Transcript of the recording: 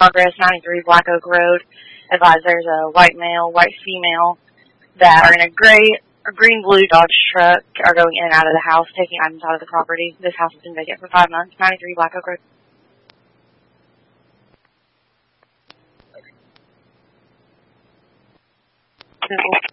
Progress, 93 Black Oak Road. Advised there's a white male, white female that are in a green-blue Dodge truck are going in and out of the house, taking items out of the property. This house has been vacant for 5 months. 93 Black Oak Road.